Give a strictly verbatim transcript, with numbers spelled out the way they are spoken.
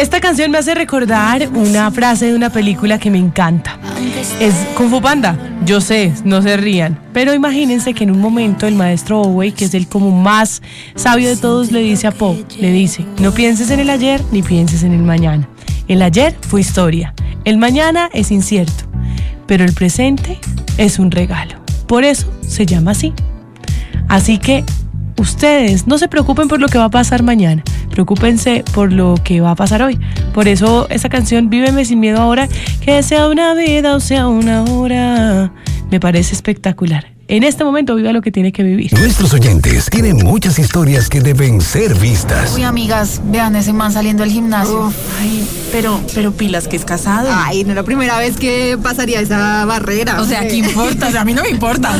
Esta canción me hace recordar una frase de una película que me encanta. Es Kung Fu Panda. Yo sé, no se rían, pero imagínense que en un momento el maestro Oogway, que es el como más sabio de todos, le dice a Po, le dice: no pienses en el ayer ni pienses en el mañana. El ayer fue historia, el mañana es incierto, pero el presente es un regalo. Por eso se llama así. Así que ustedes no se preocupen por lo que va a pasar mañana, preocúpense por lo que va a pasar hoy. Por eso esa canción, Víveme sin miedo ahora, que sea una vida o sea una hora, me parece espectacular. En este momento viva lo que tiene que vivir. Nuestros oyentes tienen muchas historias que deben ser vistas. Uy, amigas, vean ese man saliendo del gimnasio. Uf, ay, pero, pero pilas que es casado. Ay, no es la primera vez que pasaría esa barrera. O sea, ¿qué importa? O sea, a mí no me importa.